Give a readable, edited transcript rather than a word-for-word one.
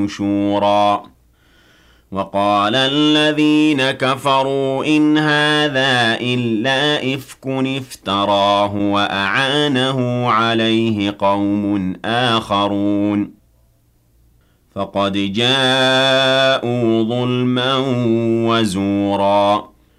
نشورا وقال الذين كفروا إن هذا إلا إفك افتراه وأعانه عليه قوم آخرون فقد جاءوا ظلما وزورا